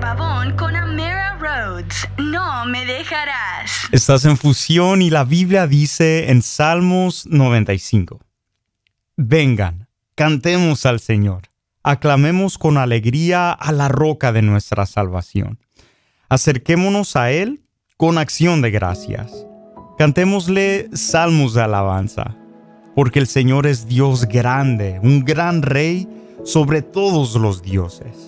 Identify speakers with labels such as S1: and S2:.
S1: Pavón con Amira Rhodes. No me dejarás.
S2: Estás en Fusión y la Biblia dice en Salmos 95. Vengan, cantemos al Señor. Aclamemos con alegría a la roca de nuestra salvación. Acerquémonos a Él con acción de gracias. Cantémosle salmos de alabanza, porque el Señor es Dios grande, un gran Rey sobre todos los dioses.